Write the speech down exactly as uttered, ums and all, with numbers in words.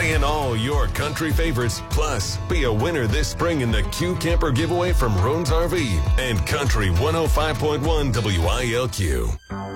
Playing all your country favorites. Plus, be a winner this spring in the Q Camper giveaway from Roan's R V and Country one oh five point one W I L Q.